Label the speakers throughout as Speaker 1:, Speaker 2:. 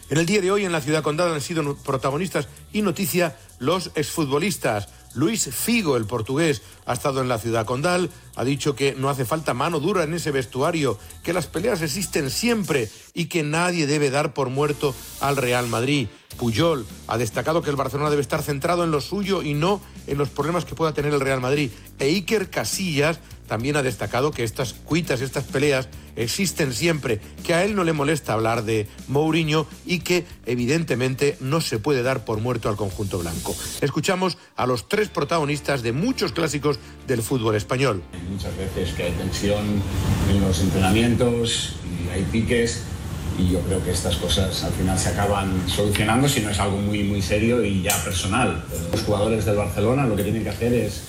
Speaker 1: En el día de hoy en la Ciudad Condal han sido protagonistas y noticia los exfutbolistas. Luis Figo, el portugués, ha estado en la Ciudad Condal, ha dicho que no hace falta mano dura en ese vestuario, que las peleas existen siempre y que nadie debe dar por muerto al Real Madrid. Puyol ha destacado que el Barcelona debe estar centrado en lo suyo y no en los problemas que pueda tener el Real Madrid. E Iker Casillas también ha destacado que estas cuitas, estas peleas existen siempre, que a él no le molesta hablar de Mourinho y que evidentemente no se puede dar por muerto al conjunto blanco. Escuchamos a los tres protagonistas de muchos clásicos del fútbol español.
Speaker 2: Muchas veces que hay tensión en los entrenamientos y hay piques, y yo creo que estas cosas al final se acaban solucionando si no es algo muy serio y ya personal. Los jugadores del Barcelona lo que tienen que hacer es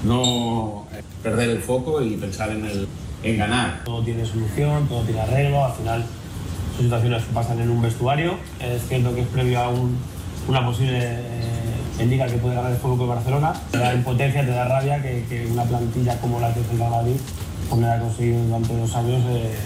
Speaker 2: no perder el foco y pensar en ganar.
Speaker 3: Todo tiene solución, todo tiene arreglo, al final son situaciones que pasan en un vestuario. Es cierto que es previo a una posible liga que puede ganar el Fútbol Club Barcelona. Te da impotencia, te da rabia que una plantilla como la que tiene el Madrid pues no haya conseguido durante 2 años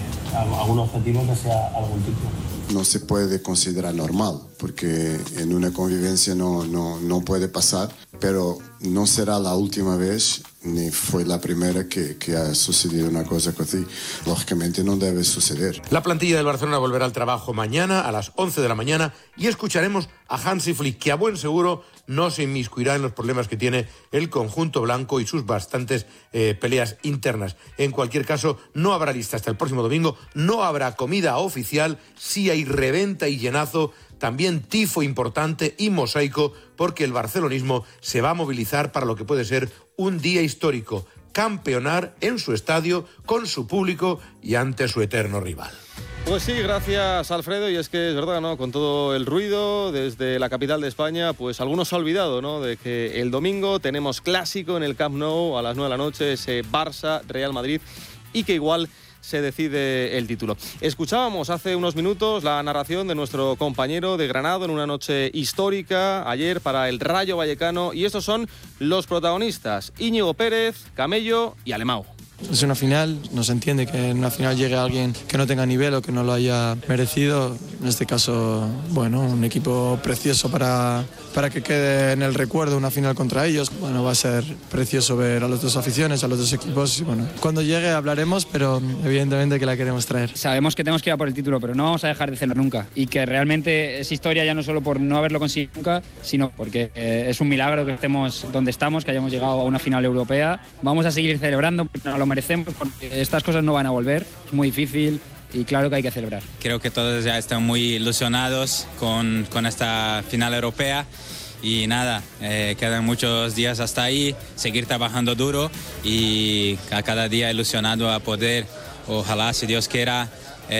Speaker 3: algún objetivo que sea algún tipo.
Speaker 4: No se puede considerar normal, porque en una convivencia no puede pasar, pero no será la última vez ni fue la primera que ha sucedido una cosa así. Lógicamente no debe suceder.
Speaker 1: La plantilla del Barcelona volverá al trabajo mañana a las 11 de la mañana y escucharemos a Hansi Flick, que a buen seguro no se inmiscuirá en los problemas que tiene el conjunto blanco y sus bastantes peleas internas. En cualquier caso, no habrá lista hasta el próximo domingo, no habrá comida oficial, sí hay reventa y llenazo, también tifo importante y mosaico, porque el barcelonismo se va a movilizar para lo que puede ser un día histórico, campeonar en su estadio, con su público y ante su eterno rival.
Speaker 5: Pues sí, gracias Alfredo, y es que es verdad, ¿no? Con todo el ruido desde la capital de España, pues algunos se ha olvidado, ¿no? De que el domingo tenemos clásico en el Camp Nou a las 9 de la noche, ese Barça-Real Madrid, y que igual se decide el título. Escuchábamos hace unos minutos la narración de nuestro compañero de Granado en una noche histórica ayer para el Rayo Vallecano, y estos son los protagonistas: Íñigo Pérez, Camello y Alemão.
Speaker 6: Es una final, no se entiende que en una final llegue alguien que no tenga nivel o que no lo haya merecido. En este caso, bueno, un equipo precioso para que quede en el recuerdo una final contra ellos. Bueno, va a ser precioso ver a las dos aficiones, a los dos equipos. Y bueno, cuando llegue hablaremos, pero evidentemente que la queremos traer.
Speaker 7: Sabemos que tenemos que ir a por el título, pero no vamos a dejar de celebrar nunca. Y que realmente es historia ya no solo por no haberlo conseguido nunca, sino porque es un milagro que estemos donde estamos, que hayamos llegado a una final europea. Vamos a seguir celebrando, porque nos lo merecemos, porque estas cosas no van a volver. Es muy difícil y claro que hay que celebrar.
Speaker 8: Creo que todos ya están muy ilusionados con esta final europea. Y nada, quedan muchos días hasta ahí, seguir trabajando duro y a cada día ilusionado a poder, ojalá, si Dios quiera,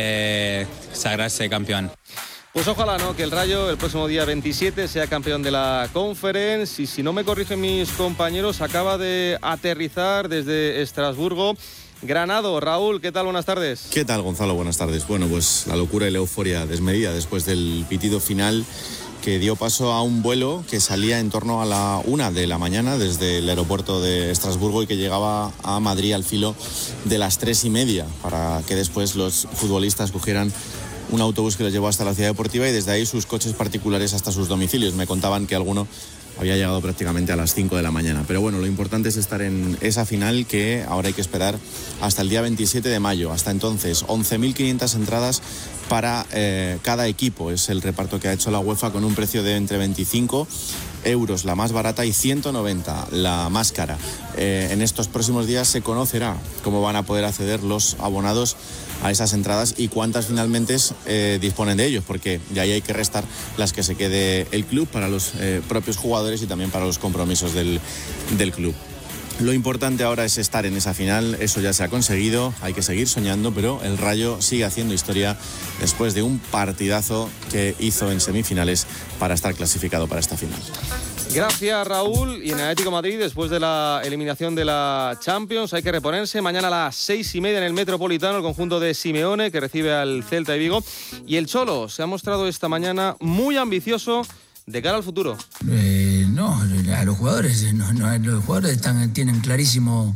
Speaker 8: sagrarse campeón.
Speaker 5: Pues ojalá, ¿no?, que el Rayo el próximo día 27 sea campeón de la Conference. Y si no me corrigen mis compañeros, acaba de aterrizar desde Estrasburgo Granado. Raúl, ¿qué tal? Buenas tardes.
Speaker 9: ¿Qué tal, Gonzalo? Buenas tardes. Bueno, pues la locura y la euforia desmedida después del pitido final, que dio paso a un vuelo que salía en torno a la 1 de la mañana desde el aeropuerto de Estrasburgo y que llegaba a Madrid al filo de las 3:30, para que después los futbolistas cogieran un autobús que los llevó hasta la ciudad deportiva y desde ahí sus coches particulares hasta sus domicilios. Me contaban que alguno había llegado prácticamente a las 5 de la mañana. Pero bueno, lo importante es estar en esa final, que ahora hay que esperar hasta el día 27 de mayo. Hasta entonces, 11.500 entradas para cada equipo. Es el reparto que ha hecho la UEFA, con un precio de entre 25 euros la más barata y 190 la más cara. En estos próximos días se conocerá cómo van a poder acceder los abonados a esas entradas y cuántas finalmente disponen de ellos, porque de ahí hay que restar las que se quede el club para los propios jugadores y también para los compromisos del club. Lo importante ahora es estar en esa final, eso ya se ha conseguido, hay que seguir soñando, pero el Rayo sigue haciendo historia después de un partidazo que hizo en semifinales para estar clasificado para esta final.
Speaker 5: Gracias, Raúl. Y en Atlético Madrid, después de la eliminación de la Champions, hay que reponerse. Mañana a las 6:30 en el Metropolitano, el conjunto de Simeone, que recibe al Celta de Vigo. Y el Cholo se ha mostrado esta mañana muy ambicioso de cara al futuro.
Speaker 10: No, a los jugadores, los jugadores tienen clarísimo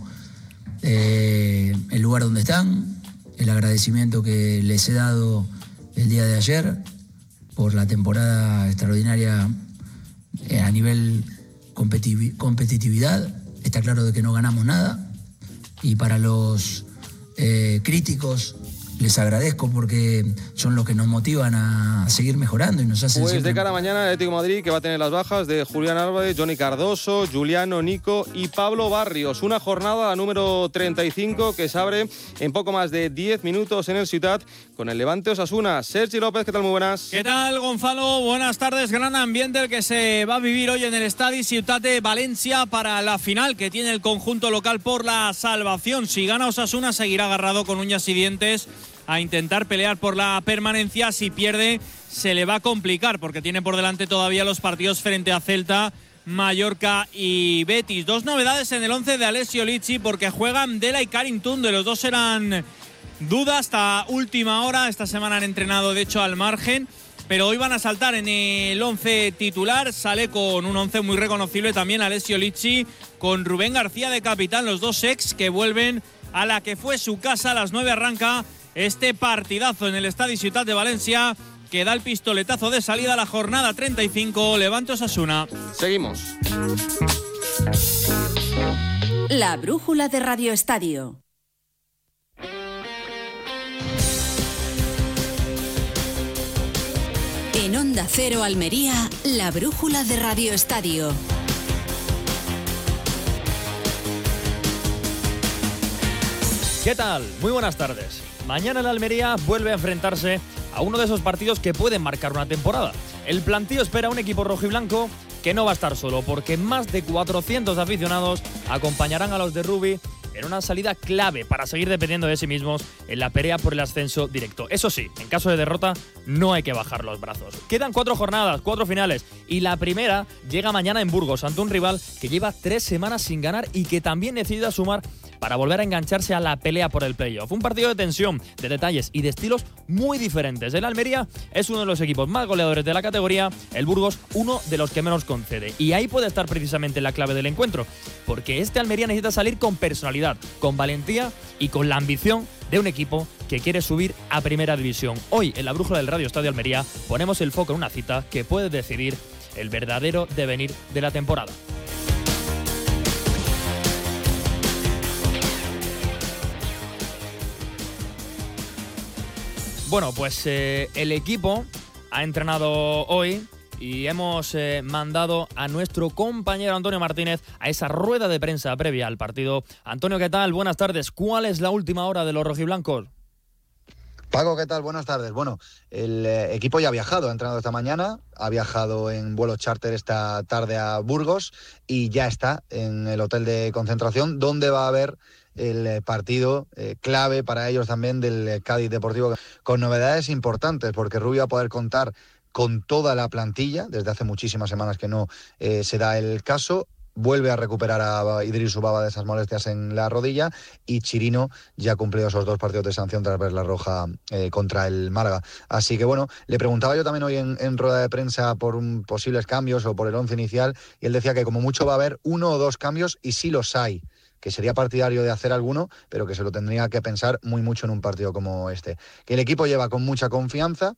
Speaker 10: el lugar donde están, el agradecimiento que les he dado el día de ayer. por la temporada extraordinaria a nivel competitividad. Está claro de que no ganamos nada, y para los críticos les agradezco porque son los que nos motivan a seguir mejorando y nos hacen
Speaker 5: pues
Speaker 10: siempre...
Speaker 5: de cara a mañana el Atlético de Madrid, que va a tener las bajas de Julián Álvarez, Johnny Cardoso, Juliano, Nico y Pablo Barrios. Una jornada, la número 35, que se abre en poco más de 10 minutos en el Ciutat con el Levante Osasuna. Sergi López, ¿qué tal? Muy buenas.
Speaker 11: ¿Qué tal, Gonzalo? Buenas tardes. Gran ambiente el que se va a vivir hoy en el Estadi Ciutat de Valencia para la final que tiene el conjunto local por la salvación. Si gana Osasuna, seguirá agarrado con uñas y dientes a intentar pelear por la permanencia. Si pierde, se le va a complicar porque tiene por delante todavía los partidos frente a Celta, Mallorca y Betis. Dos novedades en el 11 de Alessio Lizzi, porque juegan Dela y Karim Tunde. Los dos eran duda hasta última hora. Esta semana han entrenado, de hecho, al margen, pero hoy van a saltar en el 11 titular. Sale con un 11 muy reconocible también Alessio Lizzi, con Rubén García de capitán, los dos ex que vuelven a la que fue su casa. A las 9 arranca este partidazo en el Estadi Ciutat de Valencia, que da el pistoletazo de salida a la jornada 35, Levante Osasuna.
Speaker 5: Seguimos.
Speaker 12: La brújula de Radio Estadio. En Onda Cero Almería, la brújula de Radio Estadio.
Speaker 11: ¿Qué tal? Muy buenas tardes. Mañana el Almería vuelve a enfrentarse a uno de esos partidos que pueden marcar una temporada. El plantío espera a un equipo rojiblanco que no va a estar solo, porque más de 400 aficionados acompañarán a los de Rubi en una salida clave para seguir dependiendo de sí mismos en la pelea por el ascenso directo. Eso sí, en caso de derrota no hay que bajar los brazos. Quedan 4 jornadas, 4 finales, y la primera llega mañana en Burgos ante un rival que lleva 3 semanas sin ganar y que también necesita sumar para volver a engancharse a la pelea por el playoff. Un partido de tensión, de detalles y de estilos muy diferentes. El Almería es uno de los equipos más goleadores de la categoría, el Burgos uno de los que menos concede. Y ahí puede estar precisamente la clave del encuentro, porque este Almería necesita salir con personalidad, con valentía y con la ambición de un equipo que quiere subir a Primera División. Hoy, en la brújula del Radio Estadio Almería, ponemos el foco en una cita que puede decidir el verdadero devenir de la temporada. Bueno, pues el equipo ha entrenado hoy y hemos mandado a nuestro compañero Antonio Martínez a esa rueda de prensa previa al partido. Antonio, ¿qué tal? Buenas tardes. ¿Cuál es la última hora de los rojiblancos?
Speaker 13: Paco, ¿qué tal? Buenas tardes. Bueno, el equipo ya ha viajado, ha entrenado esta mañana, ha viajado en vuelo charter esta tarde a Burgos y ya está en el hotel de concentración, donde va a haber el partido clave para ellos también del Cádiz Deportivo, con novedades importantes, porque Rubio va a poder contar con toda la plantilla. Desde hace muchísimas semanas que no se da el caso. Vuelve a recuperar a Idris Ubaba de esas molestias en la rodilla, y Chirino ya ha cumplido esos 2 partidos de sanción tras ver la roja contra el Málaga. Así que bueno, le preguntaba yo también hoy en rueda de prensa por posibles cambios o por el 11 inicial, y él decía que como mucho va a haber 1 o 2 cambios, y sí los hay, que sería partidario de hacer alguno, pero que se lo tendría que pensar muy mucho en un partido como este. Que el equipo lleva con mucha confianza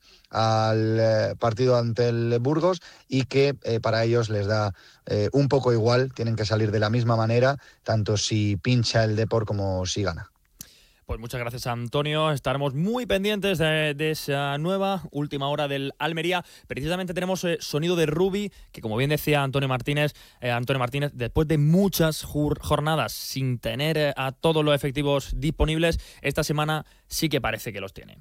Speaker 13: al partido ante el Burgos, y que para ellos les da un poco igual, tienen que salir de la misma manera, tanto si pincha el Depor como si gana.
Speaker 11: Pues muchas gracias, Antonio. Estaremos muy pendientes de esa nueva última hora del Almería. Precisamente tenemos sonido de Rubi, que como bien decía Antonio Martínez, después de muchas jornadas sin tener a todos los efectivos disponibles, esta semana sí que parece que los tiene.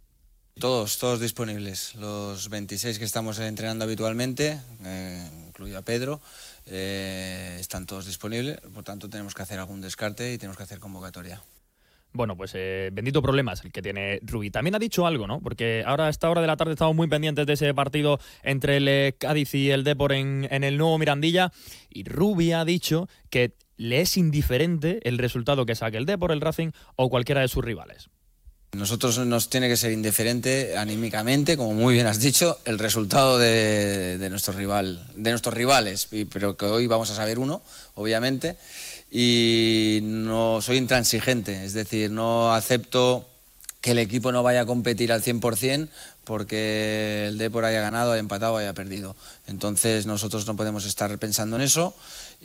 Speaker 14: Todos disponibles. Los 26 que estamos entrenando habitualmente, incluido a Pedro, están todos disponibles. Por tanto, tenemos que hacer algún descarte y tenemos que hacer convocatoria.
Speaker 11: Bueno, pues bendito problema es el que tiene Rubi. También ha dicho algo, ¿no? Porque ahora a esta hora de la tarde estamos muy pendientes de ese partido entre el Cádiz y el Depor en el nuevo Mirandilla, y Rubi ha dicho que le es indiferente el resultado que saque el Depor, el Racing o cualquiera de sus rivales.
Speaker 14: Nosotros nos tiene que ser indiferente anímicamente, como muy bien has dicho, el resultado de nuestro rival, de nuestros rivales, pero que hoy vamos a saber uno, obviamente. Y no soy intransigente, es decir, no acepto que el equipo no vaya a competir al 100% porque el Depor haya ganado, haya empatado, haya perdido. Entonces nosotros no podemos estar pensando en eso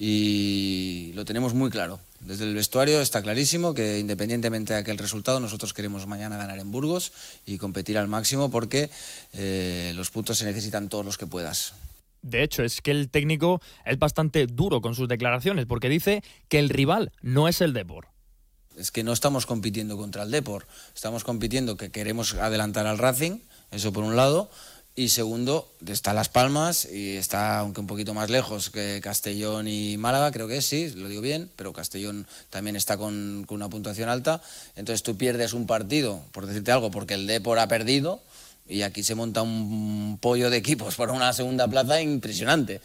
Speaker 14: y lo tenemos muy claro. Desde el vestuario está clarísimo que independientemente de aquel resultado, nosotros queremos mañana ganar en Burgos y competir al máximo porque los puntos se necesitan todos los que puedas.
Speaker 11: De hecho, es que el técnico es bastante duro con sus declaraciones porque dice que el rival no es el Depor.
Speaker 14: Es que no estamos compitiendo contra el Depor, estamos compitiendo que queremos adelantar al Racing, eso por un lado, y segundo, está Las Palmas y está, aunque un poquito más lejos, que Castellón y Málaga, creo que sí, lo digo bien, pero Castellón también está con una puntuación alta, entonces tú pierdes un partido, por decirte algo, porque el Depor ha perdido y aquí se monta un pollo de equipos para una segunda plaza impresionante.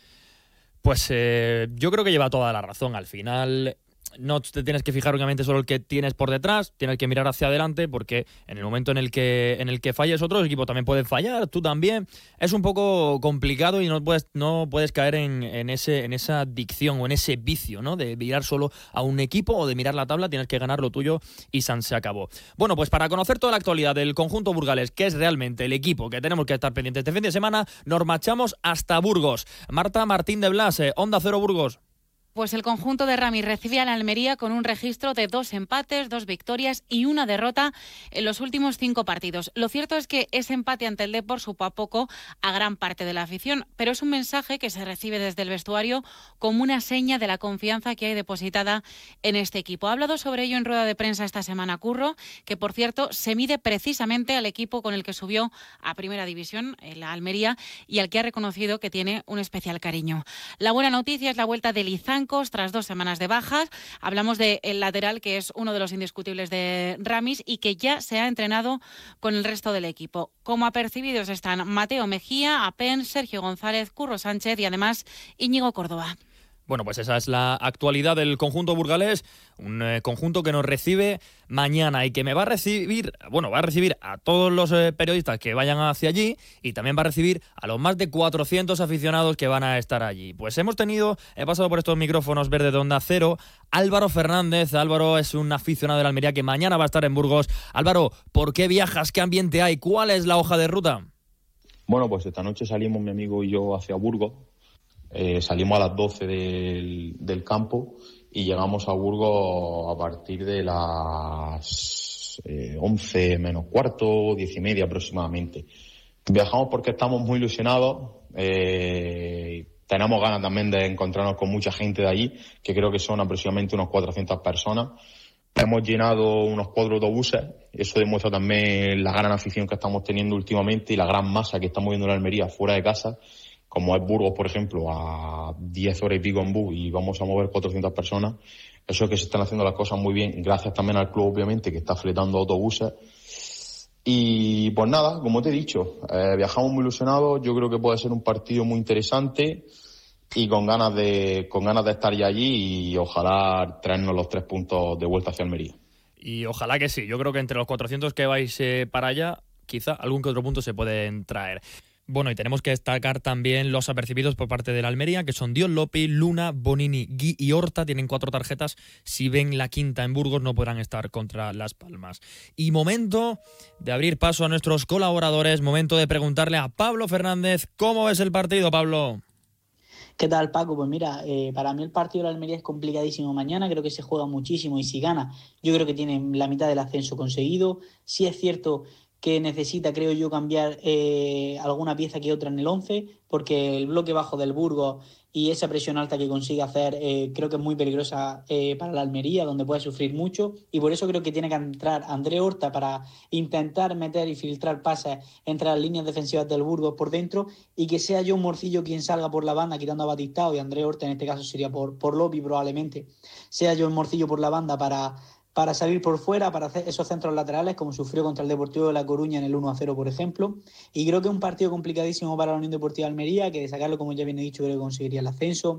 Speaker 11: Pues yo creo que lleva toda la razón. Al final no te tienes que fijar únicamente solo el que tienes por detrás, tienes que mirar hacia adelante porque en el momento en el que falles otros equipos también pueden fallar, tú también. Es un poco complicado y no puedes caer en esa adicción o en ese vicio, ¿no? De mirar solo a un equipo o de mirar la tabla, tienes que ganar lo tuyo y se acabó. Bueno, pues para conocer toda la actualidad del conjunto burgalés, que es realmente el equipo que tenemos que estar pendientes este fin de semana, nos marchamos hasta Burgos. Marta Martín de Blas, Onda Cero Burgos.
Speaker 15: Pues el conjunto de Ramis recibe a la Almería con un registro de 2 empates, 2 victorias y 1 derrota en los últimos 5 partidos. Lo cierto es que ese empate ante el Depor supo a poco a gran parte de la afición, pero es un mensaje que se recibe desde el vestuario como una seña de la confianza que hay depositada en este equipo. Ha hablado sobre ello en rueda de prensa esta semana Curro, que por cierto se mide precisamente al equipo con el que subió a Primera División, la Almería, y al que ha reconocido que tiene un especial cariño. La buena noticia es la vuelta de Lizán tras 2 semanas de bajas. Hablamos del lateral, que es uno de los indiscutibles de Ramis y que ya se ha entrenado con el resto del equipo. Como apercibidos están Mateo Mejía, Apen, Sergio González, Curro Sánchez y además Íñigo Córdoba.
Speaker 11: Bueno, pues esa es la actualidad del conjunto burgalés, un conjunto que nos recibe mañana y que va a recibir a todos los periodistas que vayan hacia allí y también va a recibir a los más de 400 aficionados que van a estar allí. Pues he pasado por estos micrófonos verdes de Onda Cero, Álvaro Fernández. Álvaro es un aficionado de la Almería que mañana va a estar en Burgos. Álvaro, ¿por qué viajas? ¿Qué ambiente hay? ¿Cuál es la hoja de ruta?
Speaker 16: Bueno, pues esta noche salimos mi amigo y yo hacia Burgos. Salimos a las 12 del campo y llegamos a Burgos a partir de las 11 menos cuarto, 10 y media aproximadamente. Viajamos porque estamos muy ilusionados, tenemos ganas también de encontrarnos con mucha gente de allí, que creo que son aproximadamente unos 400 personas. Hemos llenado unos 4 autobuses, eso demuestra también la gran afición que estamos teniendo últimamente y la gran masa que estamos viendo en la Almería fuera de casa. Como es Burgos, por ejemplo, a 10 horas y pico en bus y vamos a mover 400 personas, eso es que se están haciendo las cosas muy bien, gracias también al club, obviamente, que está fletando autobuses. Y pues nada, como te he dicho, viajamos muy ilusionados, yo creo que puede ser un partido muy interesante y con ganas de estar ya allí y ojalá traernos los 3 puntos de vuelta hacia Almería.
Speaker 11: Y ojalá que sí, yo creo que entre los 400 que vais para allá, quizá algún que otro punto se pueden traer. Bueno, y tenemos que destacar también los apercibidos por parte de la Almería, que son Dion Lopi, Luna, Bonini, Gui y Horta. Tienen 4 tarjetas. Si ven la quinta en Burgos, no podrán estar contra Las Palmas. Y momento de abrir paso a nuestros colaboradores. Momento de preguntarle a Pablo Fernández. ¿Cómo ves el partido, Pablo?
Speaker 17: ¿Qué tal, Paco? Pues mira, para mí el partido de la Almería es complicadísimo mañana. Creo que se juega muchísimo y si gana, yo creo que tiene la mitad del ascenso conseguido. Sí es cierto que necesita, creo yo, cambiar alguna pieza que otra en el 11, porque el bloque bajo del Burgos y esa presión alta que consigue hacer creo que es muy peligrosa para la Almería, donde puede sufrir mucho, y por eso creo que tiene que entrar André Horta para intentar meter y filtrar pases entre las líneas defensivas del Burgos por dentro, y que sea John Morcillo quien salga por la banda quitando a Batistao, y André Horta en este caso sería por Lopi probablemente, sea John Morcillo por la banda para salir por fuera, para hacer esos centros laterales, como sufrió contra el Deportivo de La Coruña en el 1-0, por ejemplo. Y creo que es un partido complicadísimo para la Unión Deportiva Almería, que de sacarlo, como ya bien he dicho, creo que conseguiría el ascenso.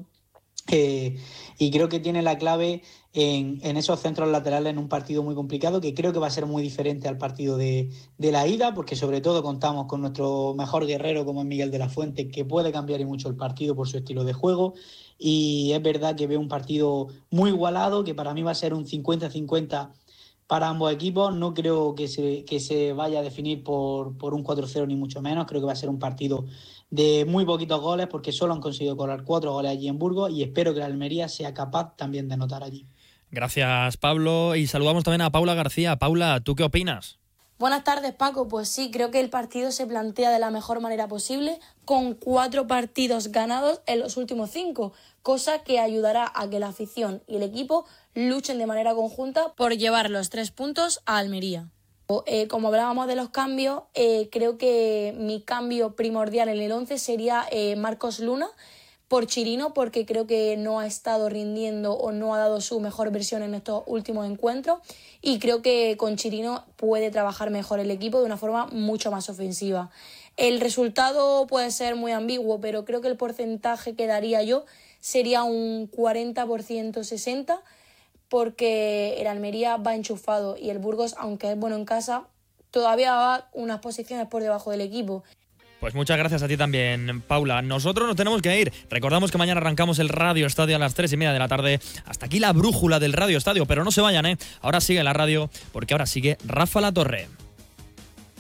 Speaker 17: Y creo que tiene la clave en esos centros laterales en un partido muy complicado, que creo que va a ser muy diferente al partido de la ida, porque sobre todo contamos con nuestro mejor guerrero, como es Miguel de la Fuente, que puede cambiar y mucho el partido por su estilo de juego. Y es verdad que veo un partido muy igualado, que para mí va a ser un 50-50 para ambos equipos. No creo que se vaya a definir por un 4-0 ni mucho menos. Creo que va a ser un partido de muy poquitos goles, porque solo han conseguido colar 4 goles allí en Burgos, y espero que la Almería sea capaz también de anotar allí.
Speaker 11: Gracias, Pablo, y saludamos también a Paula García. Paula, ¿tú qué opinas?
Speaker 18: Buenas tardes, Paco. Pues sí, creo que el partido se plantea de la mejor manera posible, con 4 partidos ganados en los últimos 5, cosa que ayudará a que la afición y el equipo luchen de manera conjunta por llevar los 3 puntos a Almería. Como hablábamos de los cambios, creo que mi cambio primordial en el 11 sería Marcos Luna por Chirino, porque creo que no ha estado rindiendo o no ha dado su mejor versión en estos últimos encuentros, y creo que con Chirino puede trabajar mejor el equipo de una forma mucho más ofensiva. El resultado puede ser muy ambiguo, pero creo que el porcentaje que daría yo sería un 40% 60%, porque el Almería va enchufado y el Burgos, aunque es bueno en casa, todavía va unas posiciones por debajo del equipo.
Speaker 11: Pues muchas gracias a ti también, Paula. Nosotros nos tenemos que ir. Recordamos que mañana arrancamos el Radio Estadio a las 3:30 de la tarde. Hasta aquí la brújula del Radio Estadio, pero no se vayan, ¿eh? Ahora sigue la radio, porque ahora sigue Rafa La Torre.